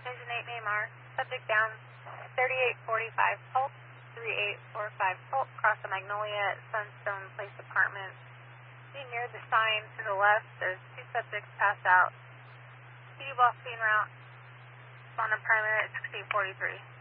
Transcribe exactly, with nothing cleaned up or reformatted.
Engine eight Neymar. Subject down. thirty-eight forty-five Pulp. thirty-eight forty-five Pulp. Across the Magnolia Sunstone Place Apartment. See near the sign to the left, there's two subjects passed out. City ball speed route. On a permit at sixteen forty-three.